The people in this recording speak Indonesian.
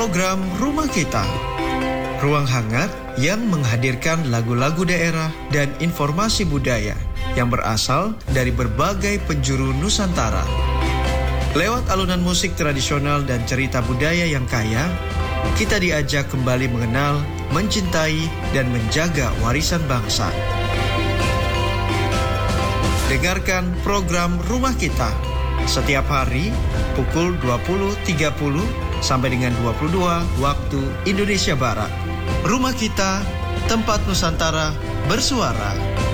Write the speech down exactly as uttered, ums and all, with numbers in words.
program Rumah Kita. Ruang hangat yang menghadirkan lagu-lagu daerah dan informasi budaya yang berasal dari berbagai penjuru Nusantara. Lewat alunan musik tradisional dan cerita budaya yang kaya, kita diajak kembali mengenal, mencintai, dan menjaga warisan bangsa. Dengarkan program Rumah Kita setiap hari pukul dua puluh tiga puluh sampai dengan dua puluh dua waktu Indonesia Barat. Rumah Kita, tempat Nusantara bersuara.